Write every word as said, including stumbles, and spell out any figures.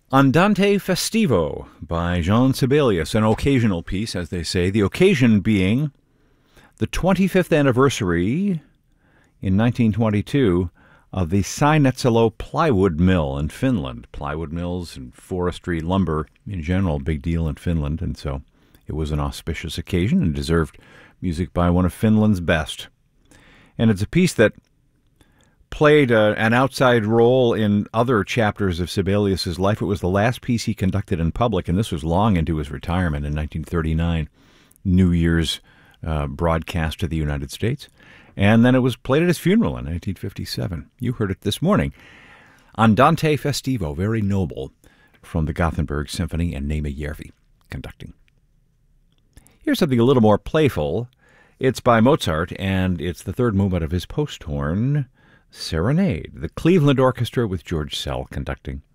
Andante Festivo by Jean Sibelius, an occasional piece, as they say. The occasion being the twenty-fifth anniversary in nineteen twenty-two of the Seinäjoki plywood mill in Finland. Plywood mills and forestry, lumber in general, big deal in Finland, and so it was an auspicious occasion and deserved music by one of Finland's best. And it's a piece that played a, an outside role in other chapters of Sibelius's life. It was the last piece he conducted in public, and this was long into his retirement in nineteen thirty-nine, New Year's uh, broadcast to the United States. And then it was played at his funeral in nineteen fifty-seven. You heard it this morning. Andante Festivo, very noble, from the Gothenburg Symphony, and Neeme Järvi conducting. Here's something a little more playful. It's by Mozart, and it's the third movement of his post-horn Serenade, the Cleveland Orchestra with George Szell conducting.